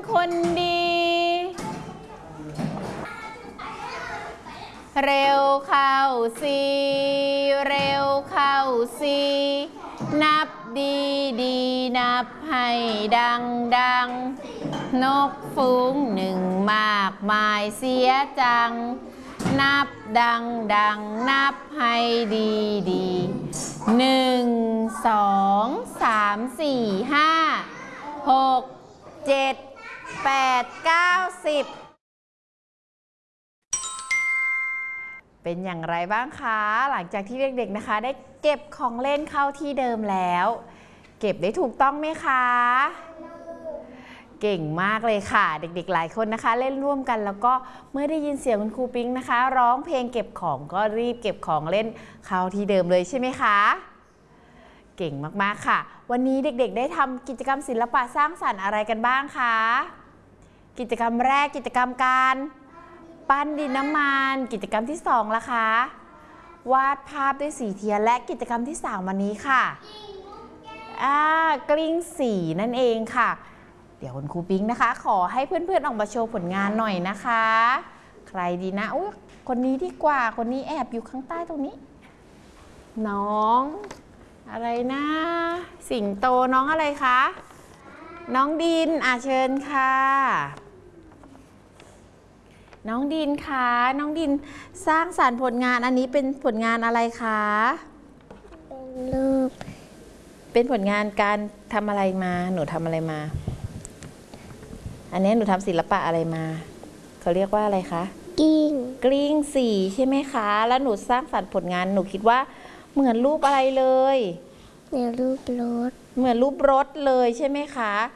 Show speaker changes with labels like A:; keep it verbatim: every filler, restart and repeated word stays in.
A: คนดี เร็วเข้าสิเร็วเข้าสินับดีดีนับให้ดังดังนกฝูงหนึ่งมากมายเสียจังนับดังดังนับให้ดีดีหนึ่งสองสามสี่ห้าหกเจ็ดแปดเก้าสิบเป็นอย่างไรบ้างคะหลังจากที่เด็กๆนะคะได้เก็บของเล่นเข้าที่เดิมแล้วเก็บได้ถูกต้องไหมคะเก่งมากเลยค่ะเด็กๆหลายคนนะคะเล่นร่วมกันแล้วก็เมื่อได้ยินเสียงคุณครูปิ๊งนะคะร้องเพลงเก็บของก็รีบเก็บของเล่นเข้าที่เดิมเลยใช่ไหมคะเก่งมากๆค่ะวันนี้เด็กๆได้ทำกิจกรรมศิลปะสร้างสรรค์อะไรกันบ้างคะกิจกรรมแรกกิจกรรมการปั้นดินน้ำมันกิจกรรมที่สองล่ะคะวาดภาพด้วยสีเทียนและกิจกรรมที่สามวันนี้ค่ะอ่ากลิ้งสีนั่นเองค่ะเดี๋ยวคุณครูปิ๊งนะคะขอให้เพื่อนๆออกมาโชว์ผลงานหน่อยนะคะใครดีนะอุ๊ยคนนี้ดีกว่าคนนี้แอบอยู่ข้างใต้ตรงนี้น้องอะไรนะสิงโตน้องอะไรคะน้องดินอ่ะเชิญค่ะน้องดินคะน้องดินสร้างสรรค์ผลงานอันนี้เป็นผลงานอะไรคะ
B: เป็นรูป
A: เป็นผลงานการทำอะไรมาหนูทำอะไรมาอันนี้หนูทำศิลปะอะไรมาเขาเรียกว่าอะไรคะ
B: กิ้ง
A: กลิ้งสีใช่ไหมคะแล้วหนูสร้างสรรค์ผลงานหนูคิดว่าเหมือนรูปอะไรเลย
B: เหมือนรูปรถ
A: เหมือนรูปรถเลยใช่ไหมคะ